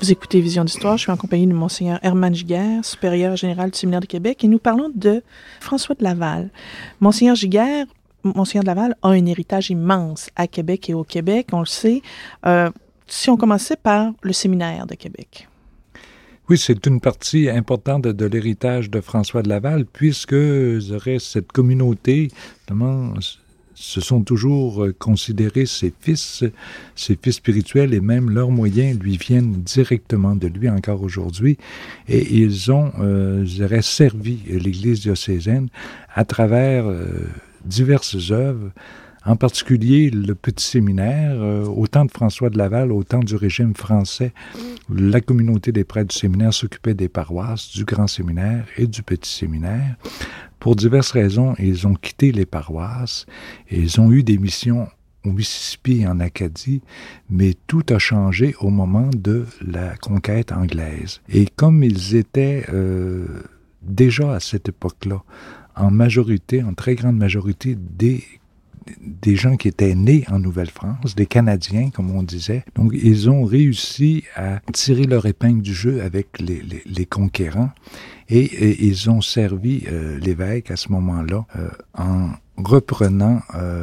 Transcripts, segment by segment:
Vous écoutez Vision d'Histoire, je suis en compagnie de Monseigneur Herman Giguère, supérieur général du Séminaire de Québec, et nous parlons de François de Laval. Monseigneur Giguère, Monseigneur de Laval a un héritage immense à Québec et au Québec, on le sait. Si on commençait par le Séminaire de Québec. Oui, c'est une partie importante de l'héritage de François de Laval, puisque cette communauté, notamment, se sont toujours considérés ses fils spirituels, et même leurs moyens lui viennent directement de lui encore aujourd'hui. Et ils ont, servi l'Église diocésaine à travers diverses œuvres, en particulier le petit séminaire. Au temps de François de Laval, au temps du régime français, la communauté des prêtres du séminaire s'occupait des paroisses, du grand séminaire et du petit séminaire. Pour diverses raisons, ils ont quitté les paroisses et ils ont eu des missions au Mississippi et en Acadie, mais tout a changé au moment de la conquête anglaise. Et comme ils étaient déjà à cette époque-là, en très grande majorité, des gens qui étaient nés en Nouvelle-France, des Canadiens, comme on disait. Donc, ils ont réussi à tirer leur épingle du jeu avec les conquérants, et ils ont servi l'évêque à ce moment-là en reprenant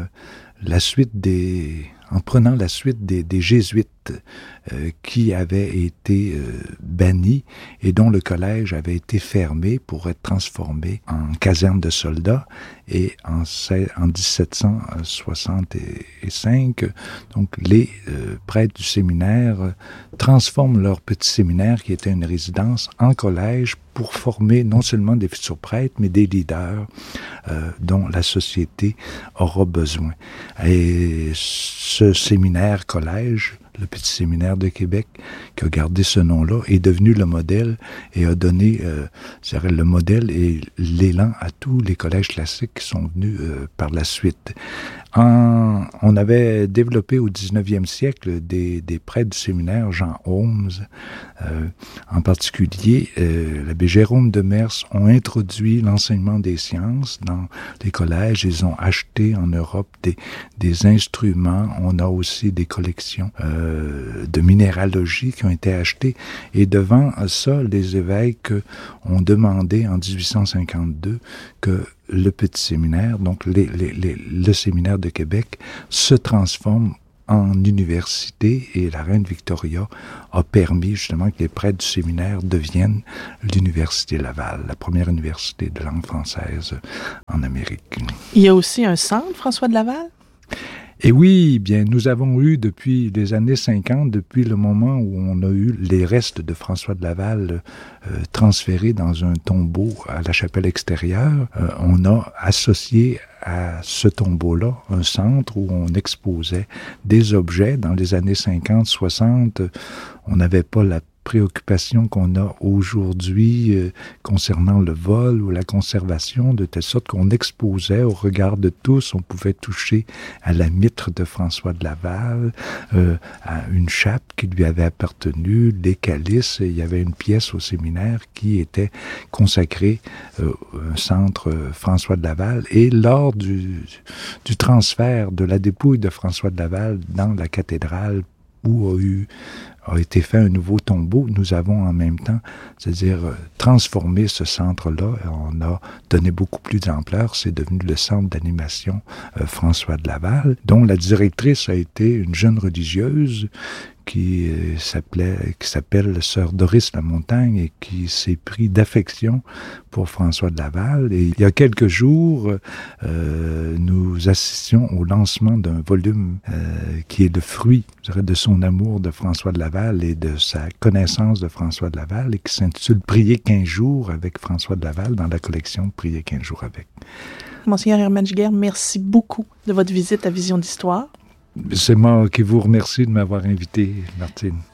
en prenant la suite des jésuites qui avaient été bannis et dont le collège avait été fermé pour être transformé en caserne de soldats. Et en 1765, donc les prêtres du séminaire transforment leur petit séminaire, qui était une résidence, en collège pour former non seulement des futurs prêtres, mais des leaders dont la société aura besoin. Et ce séminaire-collège, le petit séminaire de Québec, qui a gardé ce nom-là, est devenu le modèle et a donné le modèle et l'élan à tous les collèges classiques qui sont venus par la suite. On avait développé au 19e siècle des prêtres du séminaire, Jean Holmes, en particulier, l'abbé Jérôme de Mers, ont introduit l'enseignement des sciences dans les collèges. Ils ont acheté en Europe des instruments. On a aussi des collections de minéralogie qui ont été achetées. Et devant ça, les évêques ont demandé en 1852 que le petit séminaire, donc le séminaire de Québec, se transforme en université, et la reine Victoria a permis justement que les prêtres du séminaire deviennent l'université Laval, la première université de langue française en Amérique. Il y a aussi un centre, François de Laval? Et oui, bien, nous avons eu depuis les années 50, depuis le moment où on a eu les restes de François de Laval transférés dans un tombeau à la chapelle extérieure, on a associé à ce tombeau-là un centre où on exposait des objets. Dans les années 50, 60, on n'avait pas la préoccupation qu'on a aujourd'hui concernant le vol ou la conservation, de telle sorte qu'on exposait au regard de tous. On pouvait toucher à la mitre de François de Laval, à une chape qui lui avait appartenu, des calices. Il y avait une pièce au séminaire qui était consacrée un centre François de Laval. Et lors du transfert de la dépouille de François de Laval dans la cathédrale où a été fait un nouveau tombeau, nous avons en même temps, c'est-à-dire transformé ce centre-là. On a donné beaucoup plus d'ampleur. C'est devenu le centre d'animation François de Laval, dont la directrice a été une jeune religieuse qui s'appelle Sœur Doris Lamontagne, et qui s'est pris d'affection pour François de Laval. Et il y a quelques jours, nous assistions au lancement d'un volume qui est le fruit, je dirais, de son amour de François de Laval et de sa connaissance de François de Laval, et qui s'intitule « Prier 15 jours avec François de Laval » dans la collection « Prier 15 jours avec ». Monseigneur Herman Giguère, merci beaucoup de votre visite à Vision d'Histoire. C'est moi qui vous remercie de m'avoir invité, Martine.